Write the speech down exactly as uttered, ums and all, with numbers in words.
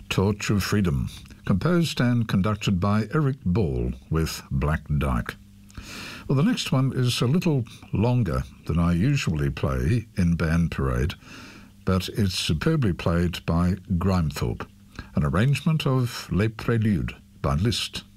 Torch of Freedom, composed and conducted by Eric Ball with Black Dyke. Well, the next one is a little longer than I usually play in Band Parade, but it's superbly played by Grimethorpe, an arrangement of Les Préludes by Liszt.